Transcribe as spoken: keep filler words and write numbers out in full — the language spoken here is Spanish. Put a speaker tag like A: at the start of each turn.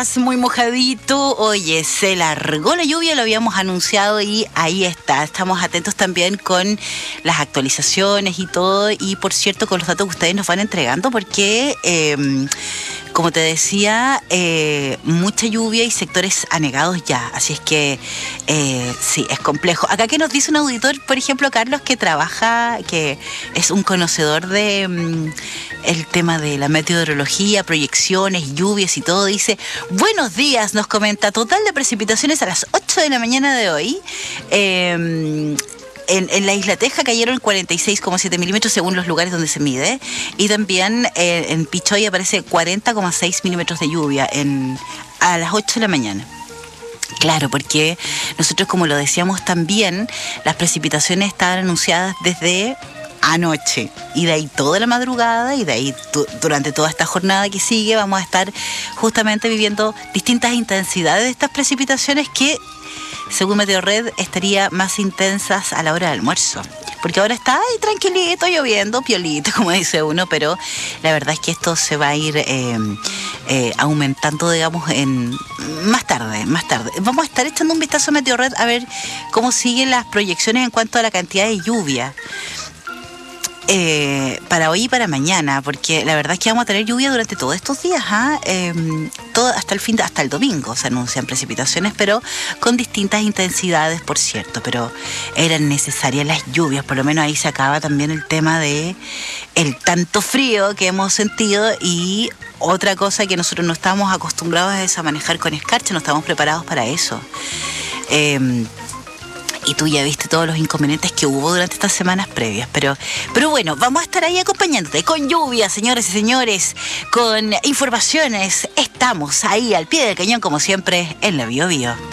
A: Muy mojadito, oye, se largó la lluvia, lo habíamos anunciado y ahí está. Estamos atentos también con las actualizaciones y todo, y por cierto con los datos que ustedes nos van entregando, porque eh, como te decía, eh, mucha lluvia y sectores anegados ya, así es que eh, sí, es complejo. Acá que nos dice un auditor, por ejemplo, Carlos, que trabaja, que es un conocedor de mm, el tema de la meteorología, proyecciones, lluvias y todo, dice: buenos días, nos comenta, total de precipitaciones a las ocho de la mañana de hoy. Eh, En, en la Isla Teja cayeron cuarenta y seis coma siete milímetros según los lugares donde se mide, y también eh, en Pichoy aparece cuarenta coma seis milímetros de lluvia en, a las ocho de la mañana. Claro, porque nosotros, como lo decíamos también, las precipitaciones estaban anunciadas desde anoche, y de ahí toda la madrugada, y de ahí tu, durante toda esta jornada que sigue vamos a estar justamente viviendo distintas intensidades de estas precipitaciones que, según Meteorred, estaría más intensas a la hora del almuerzo. Porque ahora está ahí tranquilito, lloviendo, piolito, como dice uno, pero la verdad es que esto se va a ir eh, eh, aumentando, digamos, en más tarde, más tarde. Vamos a estar echando un vistazo a Meteorred a ver cómo siguen las proyecciones en cuanto a la cantidad de lluvia. Eh, para hoy y para mañana, porque la verdad es que vamos a tener lluvia durante todos estos días, ¿eh? Eh, todo, hasta el fin de, hasta el domingo se anuncian precipitaciones, pero con distintas intensidades, por cierto, pero eran necesarias las lluvias. Por lo menos ahí se acaba también el tema de el tanto frío que hemos sentido, y otra cosa que nosotros no estamos acostumbrados es a manejar con escarcha, no estamos preparados para eso. Eh, Y tú ya viste todos los inconvenientes que hubo durante estas semanas previas. Pero, pero bueno, vamos a estar ahí acompañándote con lluvia, señores y señores, con informaciones. Estamos ahí al pie del cañón, como siempre, en la Bio Bio.